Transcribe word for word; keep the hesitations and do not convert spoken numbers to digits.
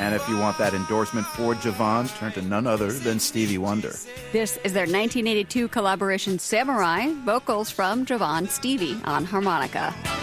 And if you want that endorsement for Javon, turn to none other than Stevie Wonder. This is their nineteen eighty-two collaboration Samurai, vocals from Javon Stevie on harmonica.